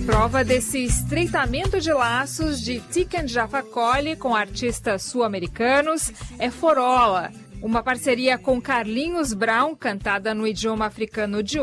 Prova desse estreitamento de laços de Tiken Jah Fakoly com artistas sul-americanos é Forola, uma parceria com Carlinhos Brown, cantada no idioma africano de